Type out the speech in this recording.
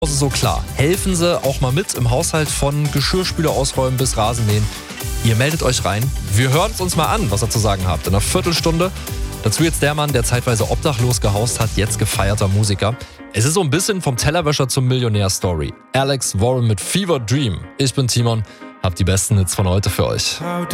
So klar, helfen Sie auch mal mit im Haushalt von Geschirrspüler ausräumen bis Rasenmähen. Ihr meldet euch rein. Wir hören es uns mal an, was ihr zu sagen habt. In einer Viertelstunde. Dazu jetzt der Mann, der zeitweise obdachlos gehaust hat, jetzt gefeierter Musiker. Es ist so ein bisschen vom Tellerwäscher zum Millionär-Story. Alex Warren mit Fever Dream. Ich bin Timon, hab die besten Hits von heute für euch.